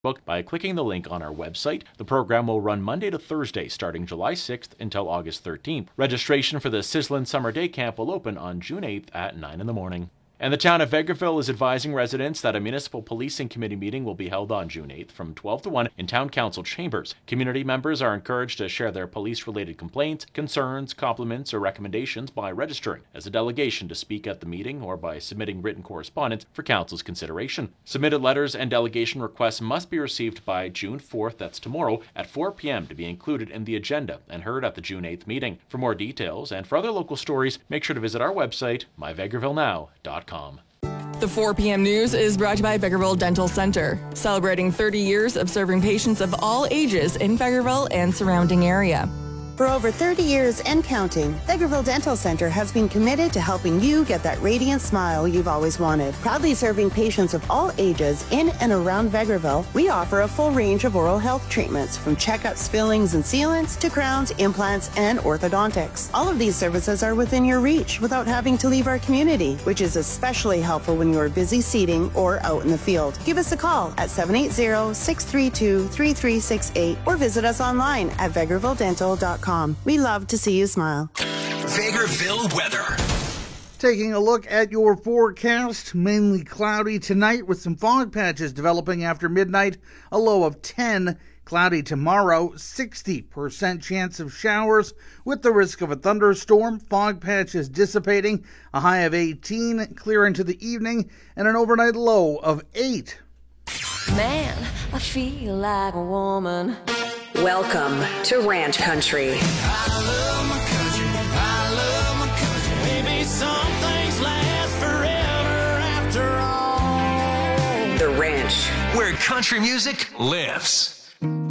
book by clicking the link on our website. The program will run Monday to Thursday, starting July 6th until August 13th. Registration for the Sizzlin' Summer Day Camp will open on June 8th at 9 in the morning. And the town of Vegreville is advising residents that a municipal policing committee meeting will be held on June 8th from 12 to 1 in town council chambers. Community members are encouraged to share their police-related complaints, concerns, compliments, or recommendations by registering as a delegation to speak at the meeting or by submitting written correspondence for council's consideration. Submitted letters and delegation requests must be received by June 4th, that's tomorrow, at 4 p.m. to be included in the agenda and heard at the June 8th meeting. For more details and for other local stories, make sure to visit our website, myvegrevillenow.com. The 4 p.m. news is brought to you by Vegreville Dental Center, celebrating 30 years of serving patients of all ages in Vegreville and surrounding area. For over 30 years and counting, Vegreville Dental Center has been committed to helping you get that radiant smile you've always wanted. Proudly serving patients of all ages in and around Vegreville, we offer a full range of oral health treatments, from checkups, fillings, and sealants to crowns, implants, and orthodontics. All of these services are within your reach without having to leave our community, which is especially helpful when you are busy seating or out in the field. Give us a call at 780-632-3368 or visit us online at vegrevilledental.com. We love to see you smile. Vegreville weather. Taking a look at your forecast, mainly cloudy tonight with some fog patches developing after midnight, a low of 10. Cloudy tomorrow, 60% chance of showers with the risk of a thunderstorm. Fog patches dissipating, a high of 18, clear into the evening, and an overnight low of 8. Man, I feel like a woman. Welcome to Ranch Country. I love my country, I love my country. Maybe some things last forever after all. The Ranch, where country music lives.